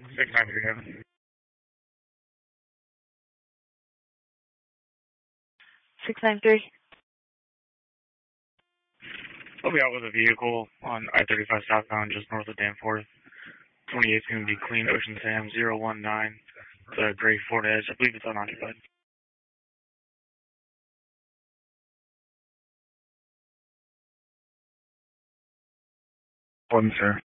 693. 693. I'll be out with a vehicle on I-35 southbound just north of Danforth. 28 is going to be clean Ocean Sam 019. It's a gray Ford Edge. I believe it's unoccupied. Pardon, sir.